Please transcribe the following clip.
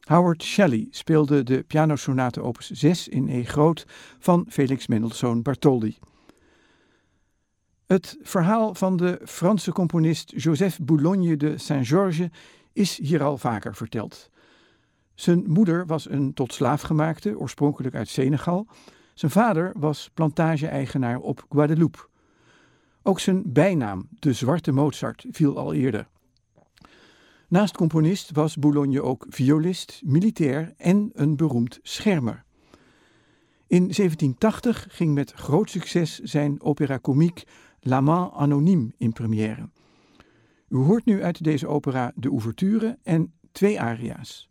Howard Shelley speelde de pianosonate opus 6 in E groot van Felix Mendelssohn Bartholdy. Het verhaal van de Franse componist Joseph Boulogne de Saint-Georges is hier al vaker verteld. Zijn moeder was een tot slaaf gemaakte, oorspronkelijk uit Senegal. Zijn vader was plantage-eigenaar op Guadeloupe. Ook zijn bijnaam, de Zwarte Mozart, viel al eerder. Naast componist was Boulogne ook violist, militair en een beroemd schermer. In 1780 ging met groot succes zijn opéra comique L'Amant Anonyme in première. U hoort nu uit deze opera de ouverture en 2 aria's.